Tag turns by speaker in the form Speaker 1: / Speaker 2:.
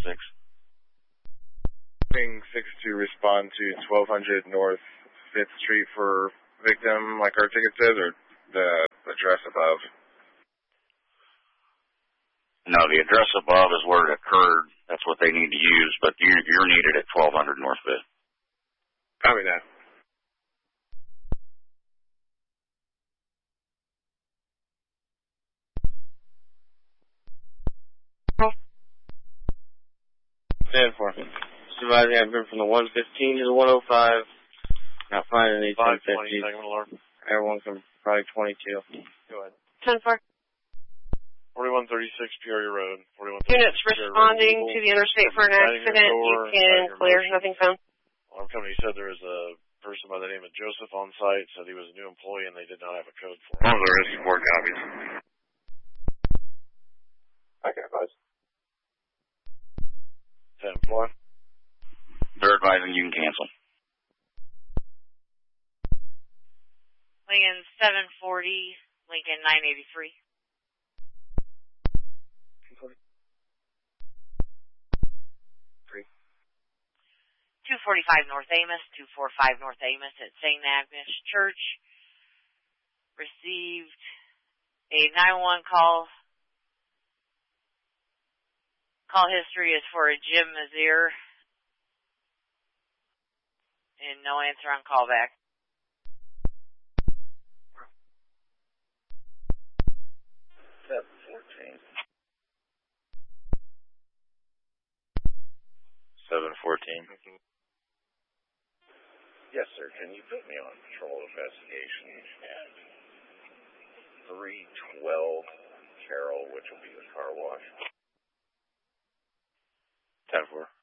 Speaker 1: Ping 6 to respond to 1200 North 5th Street for victim, like our ticket says, or the address above?
Speaker 2: No, the address above is where it occurred. That's what they need to use, but you're needed at 1200 North 5th.
Speaker 1: Copy that.
Speaker 3: Stand for. Supervisor, I've been from the 115 to the 105. Not finding any 1050s. Everyone from probably 22.
Speaker 4: Go ahead.
Speaker 5: 10-4.
Speaker 4: 4136 Peoria Road.
Speaker 5: Units responding to the interstate for an accident. You can clear. Nothing found.
Speaker 4: Alarm company said there was a person by the name of Joseph on site. Said he was a new employee and they did not have a code for him.
Speaker 1: Oh, there is 4 copies.
Speaker 4: Okay, guys. 10-4.
Speaker 2: They're advising you can cancel.
Speaker 6: Lincoln 740, Lincoln 983. 245 North Amos, 245 North Amos at St. Agnes Church. Received a 911 call. Call history is for a Jim Mazier. And no answer on callback.
Speaker 4: Seven 14. Yes, sir. Can you put me on patrol investigation at 312 Carroll, which will be the car wash? 10-4.